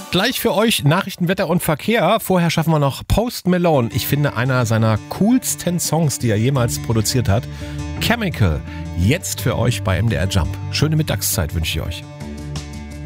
Gleich für euch Nachrichten, Wetter und Verkehr. Vorher schaffen wir noch Post Malone. Ich finde, einer seiner coolsten Songs, die er jemals produziert hat. Chemical. Jetzt für euch bei MDR Jump. Schöne Mittagszeit wünsche ich euch.